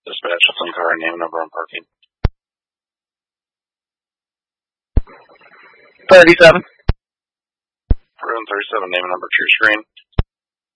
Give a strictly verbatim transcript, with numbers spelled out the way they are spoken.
Dispatch, some car, name, number, and parking. thirty-seven. Room thirty-seven, name and number to your screen.